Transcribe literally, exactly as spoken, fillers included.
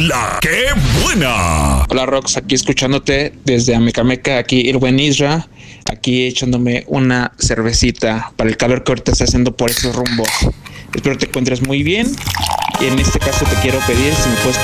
La que buena. Hola Rox, aquí escuchándote desde Amecameca, aquí el buen Isra, aquí echándome una cervecita para el calor que ahorita está haciendo por esos rumbos. Espero te encuentres muy bien y en este caso te quiero pedir si me puedes